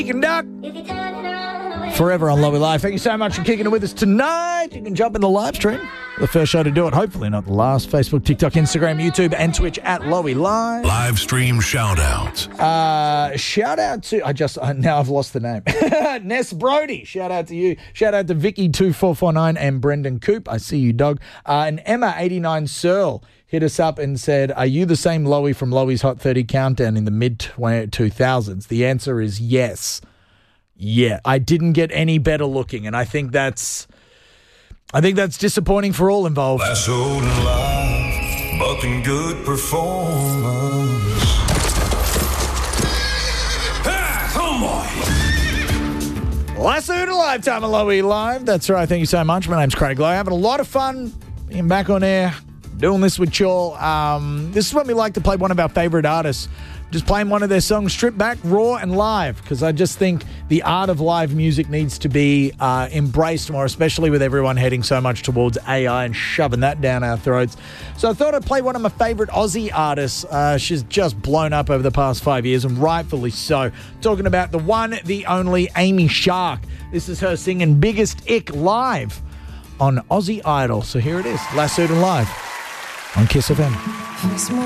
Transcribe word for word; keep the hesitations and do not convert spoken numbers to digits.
Peking Duck. Forever on Lowy Live. Thank you so much for kicking it with us tonight. You can jump in the live stream. The first show to do it. Hopefully not the last. Facebook, TikTok, Instagram, YouTube, and Twitch at Lowy Live. Live stream shout-outs. Uh, shout out to, I just, uh, now I've lost the name. Ness Brody. Shout out to you. Shout out to Vicky two four four nine and Brendan Coop. I see you, dog. Uh, and Emma eighty-nine Searle hit us up and said, are you the same Lowy from Lowy's Hot thirty Countdown in the mid two thousands? The answer is yes. Yeah, I didn't get any better looking, and I think that's I think that's disappointing for all involved. Last old and live, but in good performance. Ah, homeboy! Last of a lifetime of Lowy Live. That's right. Thank you so much. My name's Craig Lowe. Having a lot of fun being back on air, doing this with y'all. Um, this is when we like to play one of our favorite artists. Just playing one of their songs stripped back, raw and live, because I just think the art of live music needs to be uh, embraced more, especially with everyone heading so much towards A I and shoving that down our throats. So I thought I'd play one of my favorite Aussie artists. Uh, she's just blown up over the past five years, and rightfully so. Talking about the one, the only Amy Shark. This is her singing Biggest Ick live on Aussie Idol. So here it is, Lassoed and Live on Kiss F M.